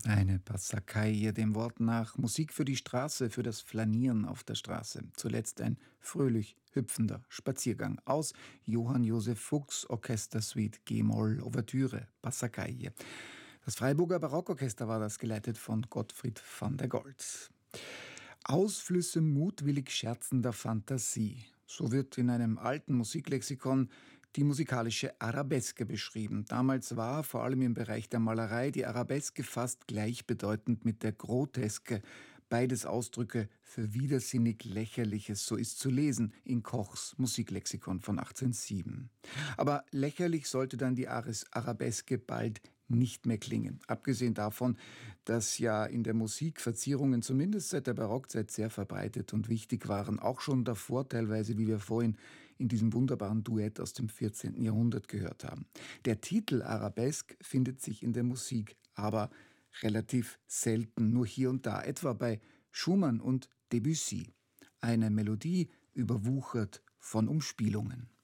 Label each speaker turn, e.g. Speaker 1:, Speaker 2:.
Speaker 1: Eine Passacaglie dem Wort nach, Musik für die Straße, für das Flanieren auf der Straße. Zuletzt ein fröhlich hüpfender Spaziergang aus Johann Joseph Fuchs Orchestersuite G-Moll Ouvertüre Passacaglie. Das Freiburger Barockorchester war das, geleitet von Gottfried van der Goltz. Ausflüsse mutwillig scherzender Fantasie. So wird in einem alten Musiklexikon die musikalische Arabeske beschrieben. Damals war, vor allem im Bereich der Malerei, die Arabeske fast gleichbedeutend mit der Groteske. Beides Ausdrücke für widersinnig Lächerliches, so ist zu lesen in Kochs Musiklexikon von 1807. Aber lächerlich sollte dann die Arabeske bald nicht mehr klingen. Abgesehen davon, dass ja in der Musik Verzierungen zumindest seit der Barockzeit sehr verbreitet und wichtig waren, auch schon davor teilweise, wie wir vorhin in diesem wunderbaren Duett aus dem 14. Jahrhundert gehört haben. Der Titel Arabesk findet sich in der Musik aber relativ selten, nur hier und da, etwa bei Schumann und Debussy. Eine Melodie überwuchert von Umspielungen.